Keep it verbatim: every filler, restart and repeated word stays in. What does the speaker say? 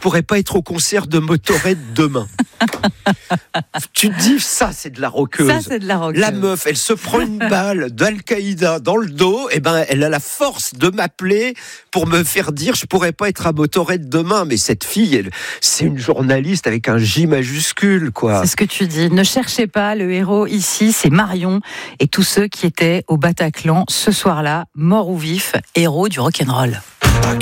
pourrais pas être au concert de Motörhead demain. Tu te dis, ça c'est de la rockeuse. Ça, c'est de la rockeuse. La meuf, elle se prend une balle d'Al-Qaïda dans le dos, et ben elle a la force de m'appeler pour me faire dire je pourrais pas être à Motörhead demain. Mais cette fille, elle, c'est une journaliste avec un J majuscule, quoi. C'est ce que tu dis. Ne cherchez pas, le héros ici, c'est Marion et tous ceux qui étaient au Bataclan ce soir-là, morts ou vifs, héros du rock'n'roll.